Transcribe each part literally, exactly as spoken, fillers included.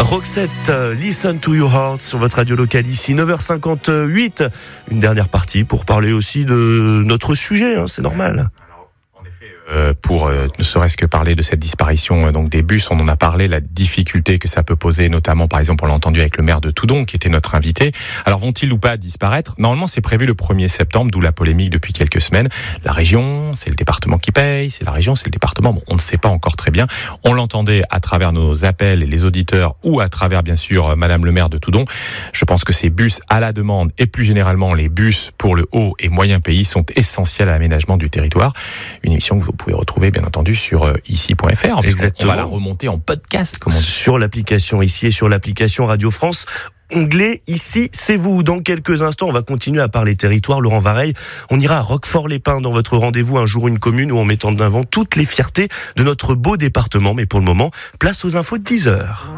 Roxette, Listen to Your Heart sur votre radio locale ici, neuf heures cinquante-huit. Une dernière partie pour parler aussi de notre sujet, hein, c'est normal. Euh, pour euh, ne serait-ce que parler de cette disparition euh, donc des bus, on en a parlé, la difficulté que ça peut poser, notamment par exemple on l'a entendu avec le maire de Toudon qui était notre invité. Alors vont-ils ou pas disparaître ? Normalement c'est prévu le premier septembre, d'où la polémique depuis quelques semaines. La région, c'est le département qui paye, c'est la région, c'est le département, bon, on ne sait pas encore très bien. On l'entendait à travers nos appels et les auditeurs ou à travers bien sûr euh, Madame le maire de Toudon. Je pense que ces bus à la demande et plus généralement les bus pour le haut et moyen pays sont essentiels à l'aménagement du territoire. Une émission que vous pouvez retrouver bien entendu sur euh, ici point f r. Exactement. On va la remonter en podcast, comme on dit. Sur l'application ici et sur l'application Radio France. Onglet ici, c'est vous. Dans quelques instants, on va continuer à parler territoire. Laurent Vareille, on ira à Roquefort-les-Pins dans votre rendez-vous Un jour une commune, où on met en avant toutes les fiertés de notre beau département. Mais pour le moment, place aux infos de dix heures.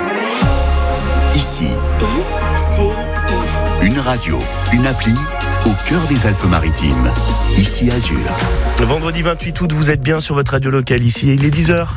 Ici, I C I. une radio, une appli au cœur des Alpes-Maritimes. Ici Azur. Vendredi vingt-huit août, vous êtes bien sur votre radio locale ici et il est dix heures.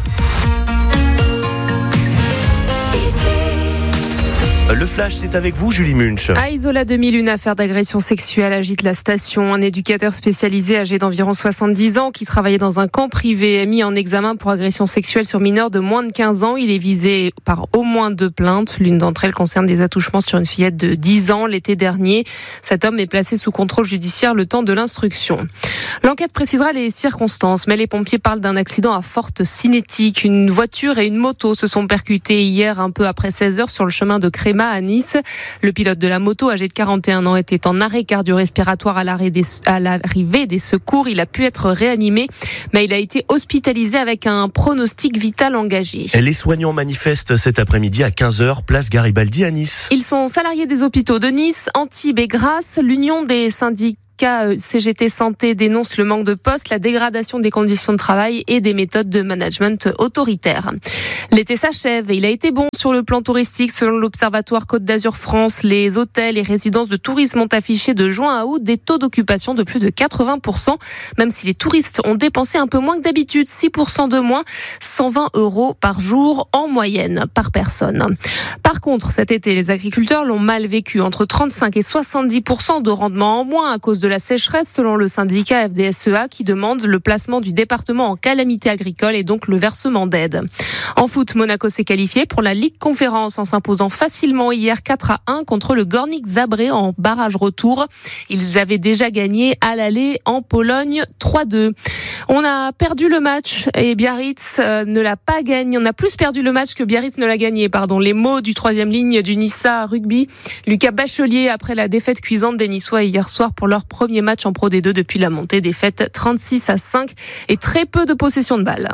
Le Flash, c'est avec vous, Julie Munch. À Isola deux mille, une affaire d'agression sexuelle agite la station. Un éducateur spécialisé âgé d'environ soixante-dix ans qui travaillait dans un camp privé est mis en examen pour agression sexuelle sur mineur de moins de quinze ans. Il est visé par au moins deux plaintes. L'une d'entre elles concerne des attouchements sur une fillette de dix ans l'été dernier. Cet homme est placé sous contrôle judiciaire le temps de l'instruction. L'enquête précisera les circonstances, mais les pompiers parlent d'un accident à forte cinétique. Une voiture et une moto se sont percutées hier un peu après seize heures sur le chemin de Créma à Nice. Le pilote de la moto, âgé de quarante et un ans, était en arrêt cardio-respiratoire à l'arrivée des secours. Il a pu être réanimé, mais il a été hospitalisé avec un pronostic vital engagé. Les soignants manifestent cet après-midi à quinze heures, place Garibaldi à Nice. Ils sont salariés des hôpitaux de Nice, Antibes et Grasse. L'Union des syndicats C G T Santé dénonce le manque de postes, la dégradation des conditions de travail et des méthodes de management autoritaires. L'été s'achève et il a été bon sur le plan touristique. Selon l'Observatoire Côte d'Azur France, les hôtels et résidences de tourisme ont affiché de juin à août des taux d'occupation de plus de quatre-vingts pour cent, même si les touristes ont dépensé un peu moins que d'habitude, six pour cent de moins, cent vingt euros par jour en moyenne par personne. Par contre, cet été, les agriculteurs l'ont mal vécu, entre trente-cinq et soixante-dix pour cent de rendement en moins à cause de la sécheresse, selon le syndicat F D S E A qui demande le placement du département en calamité agricole et donc le versement d'aide. En foot, Monaco s'est qualifié pour la Ligue Conférence en s'imposant facilement hier quatre à un contre le Gornik Zabrze en barrage retour. Ils avaient déjà gagné à l'aller en Pologne trois à deux. On a perdu le match et Biarritz ne l'a pas gagné. On a plus perdu le match que Biarritz ne l'a gagné, pardon. Les mots du troisième ligne du Nissa Rugby, Lucas Bachelier, après la défaite cuisante des Niçois hier soir pour leur premier match en Pro D deux depuis la montée, défaite trente-six à cinq et très peu de possession de balles.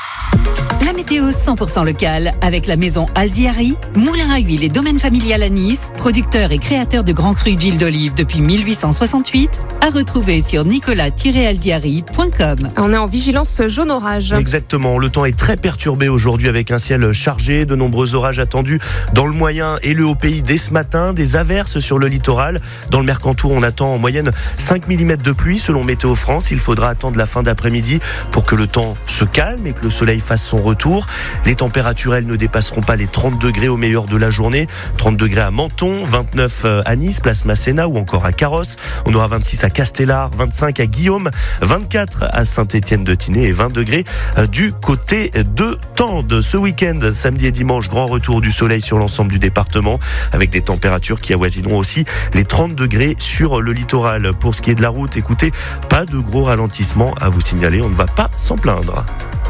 La météo cent pour cent locale avec la maison Alziari, moulin à huile et domaine familial à Nice, producteur et créateur de grands crus d'huile d'olive depuis mille huit cent soixante-huit, à retrouver sur nicolas tiret alziari point com. On est en vigilance jaune orage. Exactement, le temps est très perturbé aujourd'hui avec un ciel chargé, de nombreux orages attendus dans le moyen et le haut pays dès ce matin, des averses sur le littoral. Dans le Mercantour, on attend en moyenne cinq millimètres de pluie selon Météo France. Il faudra attendre la fin d'après-midi pour que le temps se calme et que le soleil fasse son retour. Les températures, elles, ne dépasseront pas les trente degrés au meilleur de la journée. trente degrés à Menton, vingt-neuf à Nice, place Masséna ou encore à Carrosse. On aura vingt-six à Castellar, vingt-cinq à Guillaume, vingt-quatre à Saint-Étienne-de-Tinée et vingt degrés du côté de Tende. Ce week-end, samedi et dimanche, grand retour du soleil sur l'ensemble du département avec des températures qui avoisineront aussi les trente degrés sur le littoral. Pour ce qui est de la route, écoutez, pas de gros ralentissement à vous signaler, on ne va pas s'en plaindre.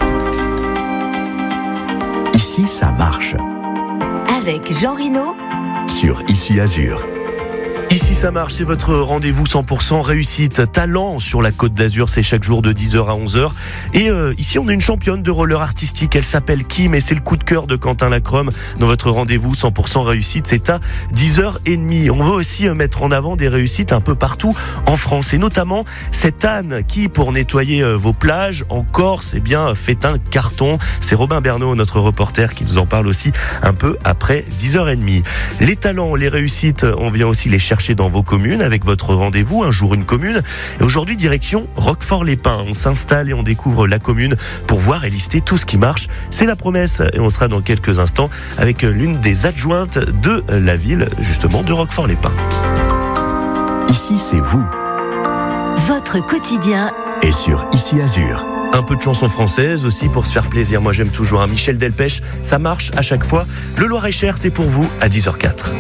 Ici, ça marche. Avec Jean Rino Sur Ici Azur. Ici ça marche, c'est votre rendez-vous cent pour cent réussite, talent sur la Côte d'Azur, c'est chaque jour de dix heures à onze heures. Et euh, ici on a une championne de roller artistique, elle s'appelle Kim et c'est le coup de cœur de Quentin Lacrome dans votre rendez-vous cent pour cent réussite, c'est à dix heures trente. On veut aussi mettre en avant des réussites un peu partout en France et notamment cette Anne qui, pour nettoyer vos plages en Corse, eh bien, fait un carton. C'est Robin Bernot, notre reporter, qui nous en parle aussi un peu après dix heures trente. Les talents, les réussites, on vient aussi les chercher marché dans vos communes avec votre rendez-vous Un jour une commune. Et aujourd'hui, direction Roquefort-les-Pins. On s'installe et on découvre la commune pour voir et lister tout ce qui marche. C'est la promesse et on sera dans quelques instants avec l'une des adjointes de la ville, justement de Roquefort-les-Pins. Ici, c'est vous. Votre quotidien Et sur Ici Azur. Un peu de chansons françaises aussi pour se faire plaisir. Moi, j'aime toujours un Michel Delpech. Ça marche à chaque fois. Le Loir-et-Cher, c'est pour vous à dix heures zéro quatre.